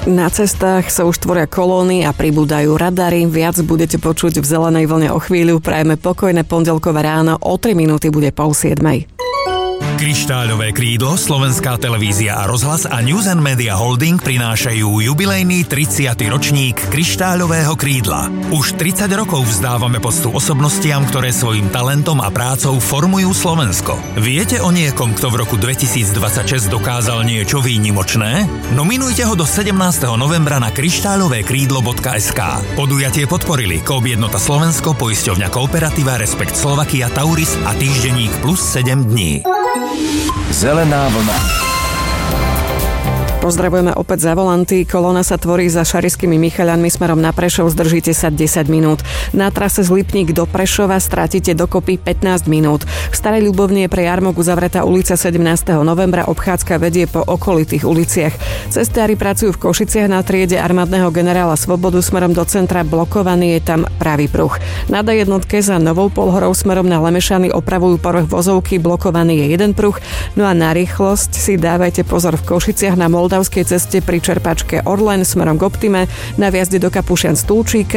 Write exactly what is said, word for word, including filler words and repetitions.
Na cestách sa už tvoria kolóny a pribúdajú radary. Viac budete počuť v zelenej vlne o chvíľu. Prajeme pokojné pondelkové ráno. O tri minúty bude pol siedmej. Kryštáľové krídlo, Slovenská televízia a rozhlas a News and Media Holding prinášajú jubilejný tridsiaty ročník Kryštáľového krídla. Už tridsať rokov vzdávame poctu osobnostiam, ktoré svojim talentom a prácou formujú Slovensko. Viete o niekom, kto v roku dvetisícdvadsaťšesť dokázal niečo výnimočné? Nominujte ho do sedemnásteho novembra na kryštáľové krídlo bodka es ká. Podujatie podporili Coop Jednota Slovensko, poisťovňa Kooperativa, Respekt Slovakia, Tauris a týždenník Plus sedem dní. Zelená vlna. Pozdravujeme opäť za volanty. Kolóna sa tvorí za Šarišskými Michaľanmi smerom na Prešov. Zdržíte sa desať minút. Na trase z Lipník do Prešova strátite dokopy pätnásť minút. V Starej Ľubovni je pre jarmok uzavretá ulica sedemnásteho novembra. Obchádzka vedie po okolitých uliciach. Cestári pracujú v Košiciach na triede armádneho generála Svobodu smerom do centra. Blokovaný je tam pravý pruh. Na dé jednotke za Novou Polhorou smerom na Lemešany opravujú povrch vozovky. Blokovaný je jeden pruh. No a na rýchlosť si dávajte pozor v Košiciach na Moldavskej ceste pri čerpačke Orlen smerom k Optime, na viazde do Kapušian Stulčíka